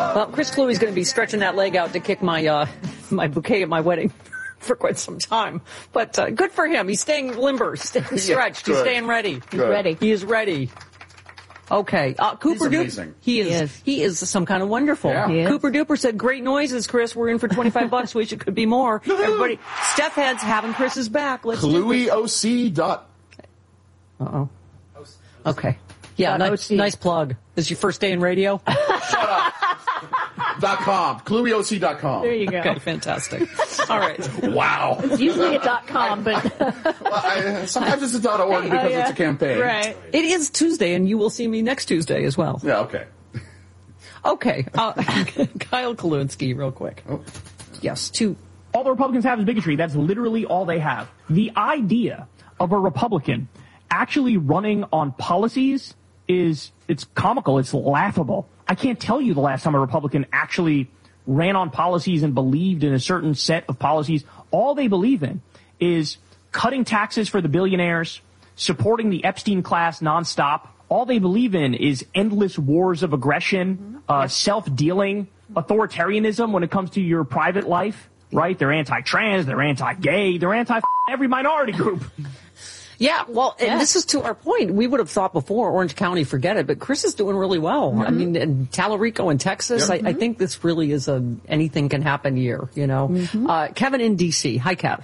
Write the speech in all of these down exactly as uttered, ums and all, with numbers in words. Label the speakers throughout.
Speaker 1: Well, Chris Cluey's going to be stretching that leg out to kick my uh, my bouquet at my wedding for quite some time. But uh, good for him. He's staying limber, staying stretched. Yeah, He's staying ready.
Speaker 2: Good.
Speaker 1: He's ready. He is ready. Okay. Uh, Cooper Duper. He is. He is. He is some kind of wonderful.
Speaker 2: Yeah.
Speaker 1: Cooper Duper said, great noises, Chris. We're in for twenty-five bucks. Wish it could be more. Everybody, Steph Head's having Chris's back. Let's
Speaker 2: Cluey O C dot.
Speaker 1: Uh-oh. Okay. Yeah, nice, nice plug. This is your first day in radio?
Speaker 2: Shut up. Dot com. Cluey O C dot com.
Speaker 3: There you go.
Speaker 1: Okay, fantastic. All right.
Speaker 2: Wow.
Speaker 3: It's usually a dot com, but
Speaker 2: well, I, sometimes it's a dot org because
Speaker 3: oh, yeah.
Speaker 2: it's a campaign.
Speaker 3: Right.
Speaker 1: It is Tuesday, and you will see me next Tuesday as well.
Speaker 2: Yeah, okay.
Speaker 1: Okay. Uh, Kyle Kalinske, real quick.
Speaker 2: Oh.
Speaker 1: Yes, two.
Speaker 4: All the Republicans have is bigotry. That's literally all they have. The idea of a Republican actually running on policies is, it's comical. It's laughable. I can't tell you the last time a Republican actually ran on policies and believed in a certain set of policies. All they believe in is cutting taxes for the billionaires, supporting the Epstein class nonstop. All they believe in is endless wars of aggression, uh, self-dealing, authoritarianism when it comes to your private life, right? They're anti-trans, they're anti-gay, they're anti every minority group.
Speaker 1: Yeah, well, and
Speaker 3: yeah.
Speaker 1: this is to our point. We would have thought before, Orange County, forget it, but Chris is doing really well. Mm-hmm. I mean, in Tallarico in Texas, yep. I, mm-hmm. I think this really is a anything can happen year, you know. Mm-hmm. Uh, Kevin in D C. Hi, Kev.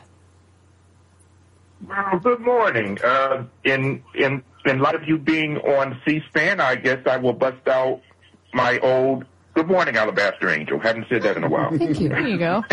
Speaker 5: Well, good morning. Uh, in, in, in light of you being on C-SPAN, I guess I will bust out my old good morning, Alabaster Angel. Haven't said that in a while.
Speaker 1: Thank you.
Speaker 3: There you go.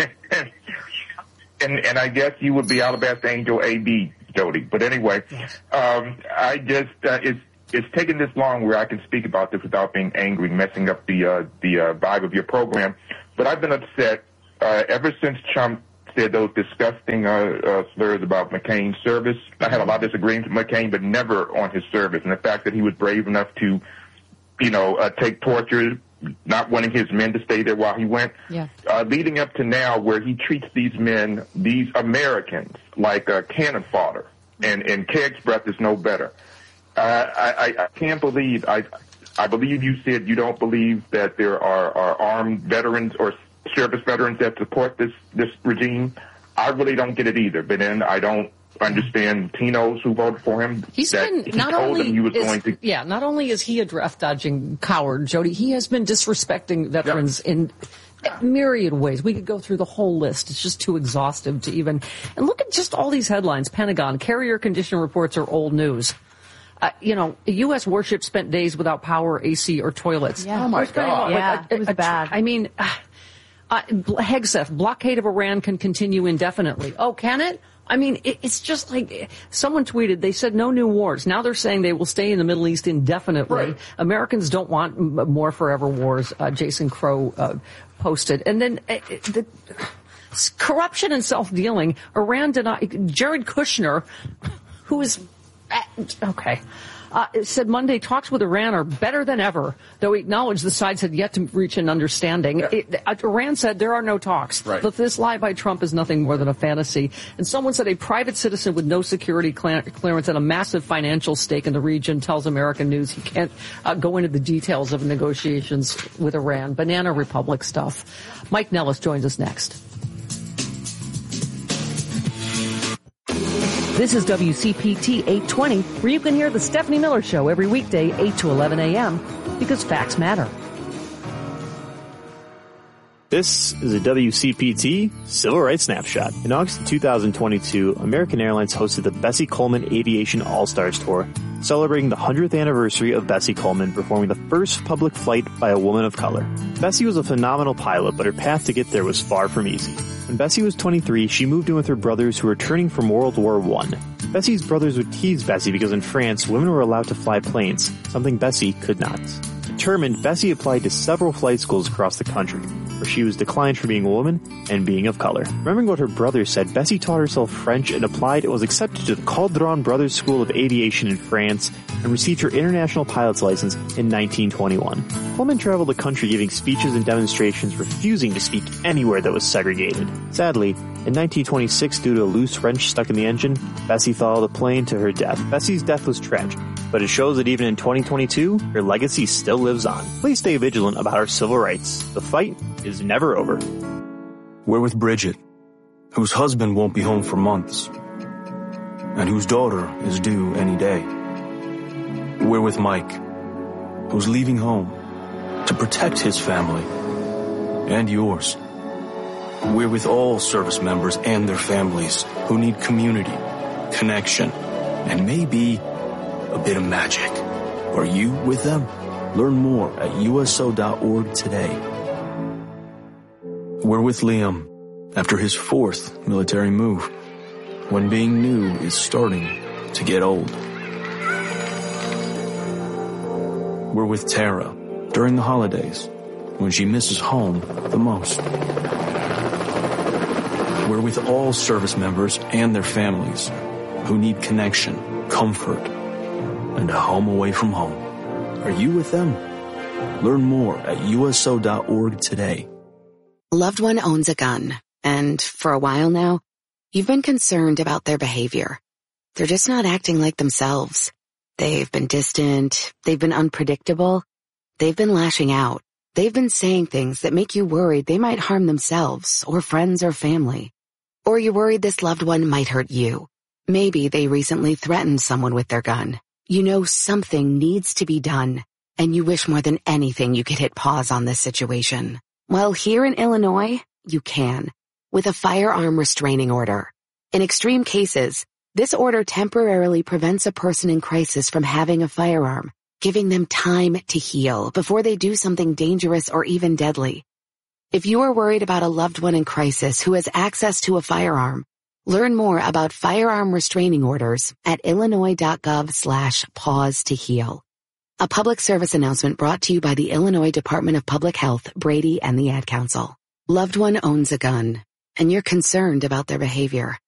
Speaker 5: and, and I guess you would be Alabaster Angel A B, Jody. But anyway, um, I just, uh, it's, it's taken this long where I can speak about this without being angry, messing up the, uh, the, uh, vibe of your program. But I've been upset, uh, ever since Trump said those disgusting, uh, uh, slurs about McCain's service. I had a lot of disagreements with McCain, but never on his service. And the fact that he was brave enough to, you know, uh, take torture, not wanting his men to stay there while he went,
Speaker 1: yeah.
Speaker 5: uh, leading up to now where he treats these men, these Americans, like uh, cannon fodder, and, and Keg's breath is no better. Uh, I, I, I can't believe, I I believe you said you don't believe that there are, are armed veterans or service veterans that support this, this regime. I really don't get it either, but then I don't understand Latinos who voted for him.
Speaker 1: He's
Speaker 5: that
Speaker 1: been
Speaker 5: he
Speaker 1: not
Speaker 5: told
Speaker 1: only
Speaker 5: them he was
Speaker 1: is,
Speaker 5: going to.
Speaker 1: Yeah, not only is he a draft dodging coward, Jody, he has been disrespecting veterans yep. in myriad ways. We could go through the whole list. It's just too exhaustive to even. And look at just all these headlines. Pentagon, carrier condition reports are old news. Uh, you know, a U S warship spent days without power, A C, or toilets.
Speaker 3: Yeah.
Speaker 2: Oh my God.
Speaker 3: Yeah,
Speaker 1: a, a,
Speaker 3: it was
Speaker 1: a,
Speaker 3: bad.
Speaker 1: I mean, uh, uh, Hegseth, blockade of Iran can continue indefinitely. Oh, can it? I mean, it, it's just like someone tweeted, they said no new wars. Now they're saying they will stay in the Middle East indefinitely.
Speaker 2: Right.
Speaker 1: Americans don't want m- more forever wars, uh, Jason Crow uh, posted. And then uh, the corruption and self-dealing, Iran denied, Jared Kushner, who is, uh, okay. Uh, said Monday talks with Iran are better than ever, though he acknowledged the sides had yet to reach an understanding.
Speaker 2: Yeah.
Speaker 1: It, uh, Iran said there are no talks.
Speaker 2: Right.
Speaker 1: But this lie by Trump is nothing more than a fantasy. And someone said a private citizen with no security clear- clearance and a massive financial stake in the region tells American News he can't uh, go into the details of negotiations with Iran. Banana Republic stuff. Mike Nellis joins us next. This is W C P T eight twenty, where you can hear the Stephanie Miller Show every weekday, eight to eleven a.m., because facts matter.
Speaker 6: This is a W C P T Civil Rights Snapshot. In August of two thousand twenty-two, American Airlines hosted the Bessie Coleman Aviation All-Stars Tour, celebrating the hundredth anniversary of Bessie Coleman performing the first public flight by a woman of color. Bessie was a phenomenal pilot, but her path to get there was far from easy. When Bessie was twenty-three, she moved in with her brothers who were returning from World War One. Bessie's brothers would tease Bessie because in France, women were allowed to fly planes, something Bessie could not. Determined, Bessie applied to several flight schools across the country, where she was declined for being a woman and being of color. Remembering what her brothers said, Bessie taught herself French and applied and was accepted to the Caudron Brothers School of Aviation in France and received her international pilot's license in nineteen twenty-one. Coleman traveled the country giving speeches and demonstrations, refusing to speak anywhere that was segregated. Sadly, in nineteen twenty-six, due to a loose wrench stuck in the engine, Bessie followed the plane to her death. Bessie's death was tragic. but it shows that even in twenty twenty-two, her legacy still lives on. Please stay vigilant about our civil rights. The fight is never over.
Speaker 7: We're with Bridget, whose husband won't be home for months, and whose daughter is due any day. We're with Mike, who's leaving home to protect his family and yours. We're with all service members and their families who need community, connection, and maybe a bit of magic. Are you with them? Learn more at U S O dot org today. We're with Liam after his fourth military move, when being new is starting to get old. We're with Tara during the holidays, when she misses home the most. We're with all service members and their families who need connection, comfort, and a home away from home. Are you with them? Learn more at U S O dot org today.
Speaker 8: Loved one owns a gun, and for a while now, you've been concerned about their behavior. They're just not acting like themselves. They've been distant, they've been unpredictable, they've been lashing out. They've been saying things that make you worried they might harm themselves or friends or family. Or you're worried this loved one might hurt you. Maybe they recently threatened someone with their gun. You know something needs to be done, and you wish more than anything you could hit pause on this situation. Well, here in Illinois, you can, with a firearm restraining order. In extreme cases, this order temporarily prevents a person in crisis from having a firearm, giving them time to heal before they do something dangerous or even deadly. If you are worried about a loved one in crisis who has access to a firearm, learn more about firearm restraining orders at illinois dot gov slash pause to heal. A public service announcement brought to you by the Illinois Department of Public Health, Brady, and the Ad Council. Loved one owns a gun, and you're concerned about their behavior.